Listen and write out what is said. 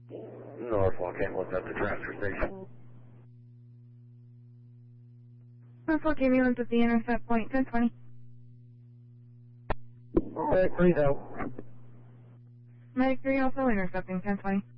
Norfolk ambulance at the transfer station. Norfolk ambulance at the intercept point, 1020. Medic 3's out. Medic 3 also intercepting, 1020.